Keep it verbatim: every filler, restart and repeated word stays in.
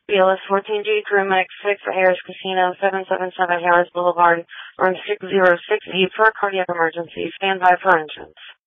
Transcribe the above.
B L S fourteen G, crew mech six, Harris Casino, seven seven seven Harris Boulevard, room six zero six E for a cardiac emergency. Stand by for entrance.